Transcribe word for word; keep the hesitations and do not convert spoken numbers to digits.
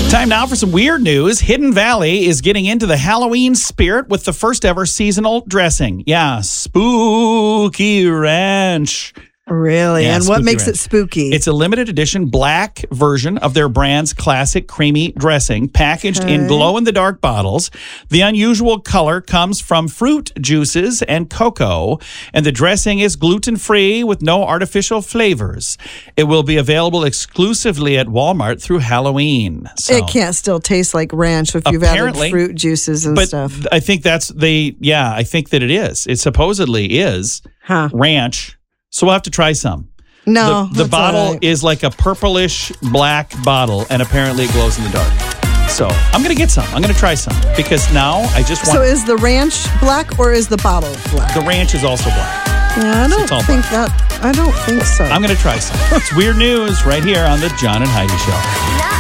Time now for some weird news. Hidden Valley is getting into the Halloween spirit with the first ever seasonal dressing. Yeah, Spooky Ranch. Really? Yeah, and what Spooky makes Ranch. it spooky? It's a limited edition black version of their brand's classic creamy dressing, packaged in Okay. glow-in-the-dark bottles. The unusual color comes from fruit juices and cocoa, and the dressing is gluten-free with no artificial flavors. It will be available exclusively at Walmart through Halloween. So, it can't still taste like ranch if you've Apparently, added fruit juices and but stuff. I think that's they. Yeah, I think that it is. It supposedly is Huh. ranch. So we'll have to try some. No. The, the that's bottle all right. is like a purplish black bottle, and apparently it glows in the dark. So I'm going to get some. I'm going to try some because now I just want. So is the ranch black or is the bottle black? the ranch is also black. Yeah, I it's all don't think that. I don't think so. I'm going to try some. It's weird news right here on the John and Heidi Show.